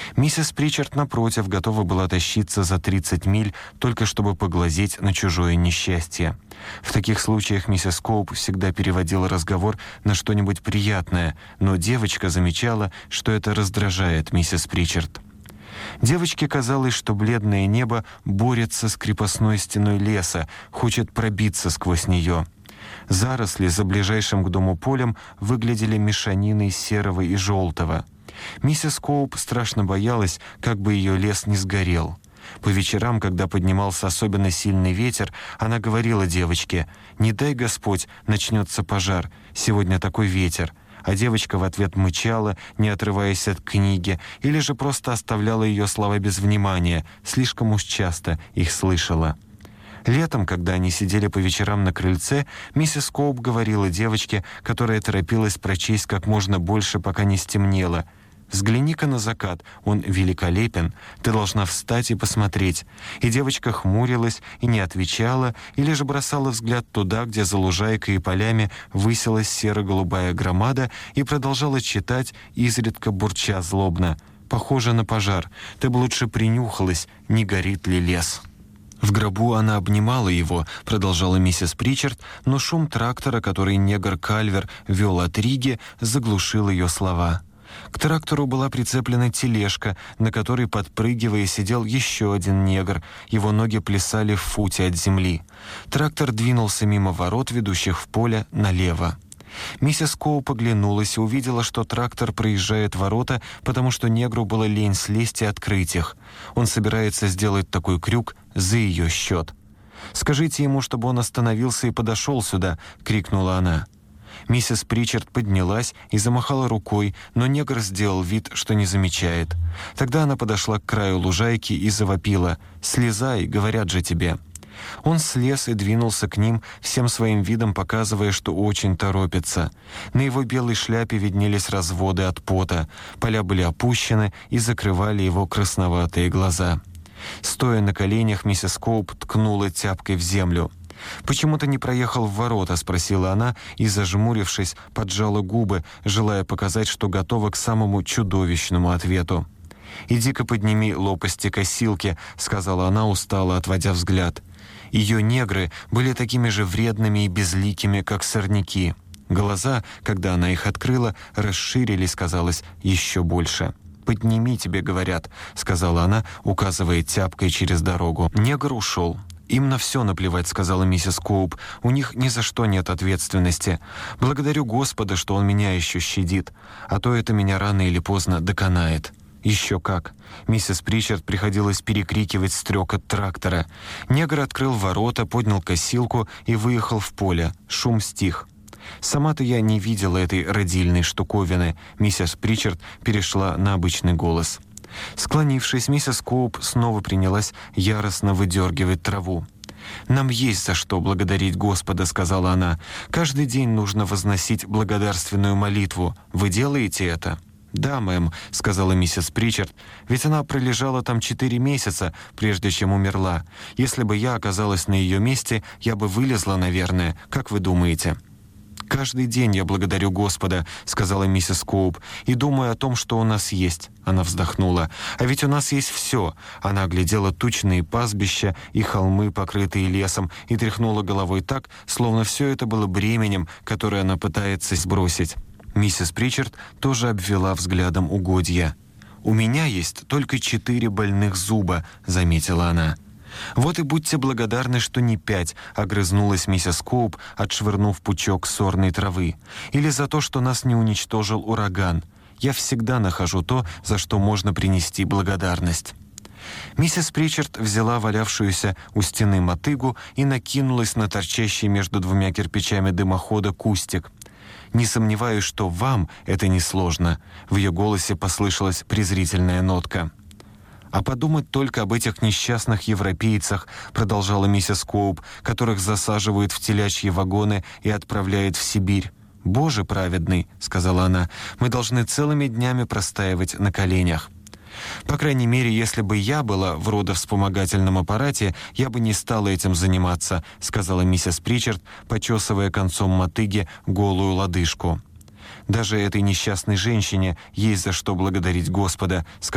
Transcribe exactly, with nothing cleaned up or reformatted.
Миссис Причард, напротив, готова была тащиться за тридцать миль, только чтобы поглазеть на чужое несчастье. В таких случаях миссис Коуп всегда переводила разговор на что-нибудь приятное, но девочка замечала, что это раздражает миссис Причард. Девочке казалось, что бледное небо борется с крепостной стеной леса, хочет пробиться сквозь нее. Заросли за ближайшим к дому полем выглядели мешаниной серого и желтого. Миссис Коуп страшно боялась, как бы ее лес не сгорел. По вечерам, когда поднимался особенно сильный ветер, она говорила девочке: «Не дай Господь, начнется пожар, сегодня такой ветер». А девочка в ответ мычала, не отрываясь от книги, или же просто оставляла ее слова без внимания, слишком уж часто их слышала. Летом, когда они сидели по вечерам на крыльце, миссис Коуп говорила девочке, которая торопилась прочесть как можно больше, пока не стемнело: «Взгляни-ка на закат, он великолепен, ты должна встать и посмотреть». И девочка хмурилась и не отвечала, или же бросала взгляд туда, где за лужайкой и полями высилась серо-голубая громада, и продолжала читать, изредка бурча злобно: «Похоже на пожар, ты бы лучше принюхалась, не горит ли лес». В гробу она обнимала его, продолжала миссис Причард, но шум трактора, который негр Кальвер вел от Риги, заглушил ее слова. К трактору была прицеплена тележка, на которой, подпрыгивая, сидел еще один негр. Его ноги плясали в футе от земли. Трактор двинулся мимо ворот, ведущих в поле, налево. Миссис Коуп оглянулась и увидела, что трактор проезжает ворота, потому что негру было лень слезть и открыть их. Он собирается сделать такой крюк за ее счет. «Скажите ему, чтобы он остановился и подошел сюда!» — крикнула она. Миссис Причард поднялась и замахала рукой, но негр сделал вид, что не замечает. Тогда она подошла к краю лужайки и завопила: «Слезай, говорят же тебе!» Он слез и двинулся к ним, всем своим видом показывая, что очень торопится. На его белой шляпе виднелись разводы от пота, поля были опущены и закрывали его красноватые глаза. Стоя на коленях, миссис Коуп ткнула тяпкой в землю. «Почему ты не проехал в ворота?» — спросила она и, зажмурившись, поджала губы, желая показать, что готова к самому чудовищному ответу. «Иди-ка подними лопасти косилки», — сказала она, устало отводя взгляд. Ее негры были такими же вредными и безликими, как сорняки. Глаза, когда она их открыла, расширились, казалось, еще больше. «Подними, тебе говорят», — сказала она, указывая тяпкой через дорогу. Негр ушел. «Им на все наплевать», — сказала миссис Коуп. «У них ни за что нет ответственности. Благодарю Господа, что Он меня еще щадит, а то это меня рано или поздно доконает». Еще как. Миссис Причард приходилось перекрикивать стрекот трактора. Негр открыл ворота, поднял косилку и выехал в поле. Шум стих. «Сама-то я не видела этой родильной штуковины», — миссис Причард перешла на обычный голос. Склонившись, миссис Коуп снова принялась яростно выдергивать траву. «Нам есть за что благодарить Господа», — сказала она. «Каждый день нужно возносить благодарственную молитву. Вы делаете это?» «Да, мэм», — сказала миссис Причард, «ведь она пролежала там четыре месяца, прежде чем умерла. Если бы я оказалась на ее месте, я бы вылезла, наверное. Как вы думаете?» «Каждый день я благодарю Господа», — сказала миссис Коуп, «и думаю о том, что у нас есть». Она вздохнула. «А ведь у нас есть все». Она оглядела тучные пастбища и холмы, покрытые лесом, и тряхнула головой так, словно все это было бременем, которое она пытается сбросить. Миссис Причард тоже обвела взглядом угодья. «У меня есть только четыре больных зуба», — заметила она. «Вот и будьте благодарны, что не пять», — огрызнулась миссис Коуп, отшвырнув пучок сорной травы. «Или за то, что нас не уничтожил ураган. Я всегда нахожу то, за что можно принести благодарность». Миссис Причард взяла валявшуюся у стены мотыгу и накинулась на торчащий между двумя кирпичами дымохода кустик. «Не сомневаюсь, что вам это несложно», — в ее голосе послышалась презрительная нотка. «А подумать только об этих несчастных европейцах», — продолжала миссис Коуп, «которых засаживают в телячьи вагоны и отправляют в Сибирь. «Боже праведный», — сказала она, — «мы должны целыми днями простаивать на коленях». «По крайней мере, если бы я была в родовспомогательном аппарате, я бы не стала этим заниматься», — сказала миссис Причард, почесывая концом мотыги голую лодыжку. «Даже этой несчастной женщине есть за что благодарить Господа», —